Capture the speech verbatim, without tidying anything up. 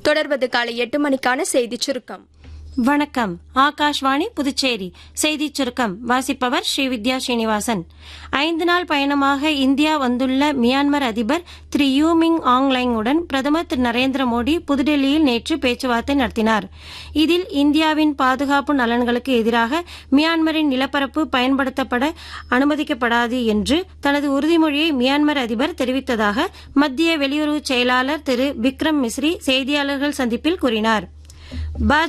தொடர்வது காலை எட்டு மணிக்கான செய்திச் சுருக்கம். வணக்கம். ஆகாஷ்வாணி புதுச்சேரி செய்திச் சுருக்கம் வாசிப்பவர் ஸ்ரீவித்யா ஸ்ரீனிவாசன். ஐந்து நாள் பயணமாக இந்தியா வந்துள்ள மியான்மர் அதிபர் திரு யூ மிங் ஆங் லைங்குடன் பிரதமர் திரு நரேந்திர மோடி புதுடெல்லியில் நேற்று பேச்சுவார்த்தை நடத்தினார். இதில் இந்தியாவின் பாதுகாப்பு நலன்களுக்கு எதிராக மியான்மரின் நிலப்பரப்பு பயன்படுத்தப்பட அனுமதிக்கப்படாது என்று தனது உறுதிமொழியை மியான்மர் அதிபர் தெரிவித்ததாக மத்திய வெளியுறவு செயலாளர் திரு விக்ரம் மிஸ்ரி செய்தியாளர்கள் சந்திப்பில் கூறினார்.